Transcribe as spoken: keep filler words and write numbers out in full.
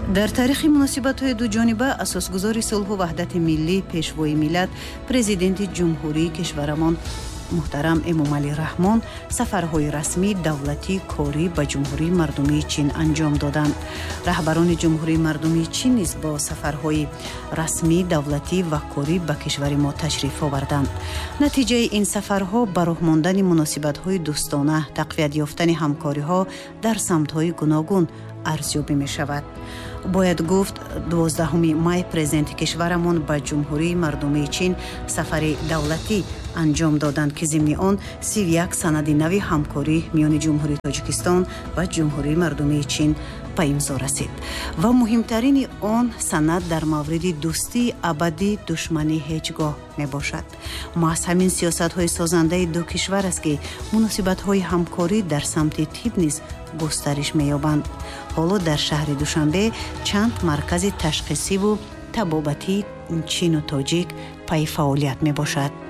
дар таърихи муносибатҳои дуҷониба асосгузори сулҳу ваҳдати миллӣ, пешвои миллат, президенти ҷумҳурии кишварамон муҳтарам Эмомалӣ Раҳмон сафарҳои расмӣ, давлатӣ, корӣ ба ҷумҳурии мардумии Чин анҷом доданд. раҳбарони ҷумҳурии мардумии Чин низ бо сафарҳои расмӣ, давлатӣ ва корӣ ба кишвари мо ташриф оварданд. натиҷаи ин сафарҳо ба роҳ мондани муносибатҳои дӯстона, тақвият ёфтани ҳамкориҳо дар самтҳои гуногун арзёбӣ мешавад. бояд гуфт дувоздаҳуми май президенти кишварамон ба ҷумҳурии мардумии Чин сафари давлатӣ анҷом доданд ки зимни он сию як санади нави ҳамкорӣ миёни ҷумҳурии Тоҷикистон ва ҷумҳурии мардумии Чин ба имзо расид ва муҳимтарини он санад дар мавриди дӯстии абадӣ душманӣ ҳеҷ гоҳ мебошад. маҳз ҳамин сиёсатҳои созандаи ду кишвар аст ки муносибатҳои ҳамкорӣ дар самти тиб низ густариш меёбанд. ҳоло дар шаҳри Душанбе чанд маркази ташхисиву табобатии Чину тоҷик пай фаъолият мебошад.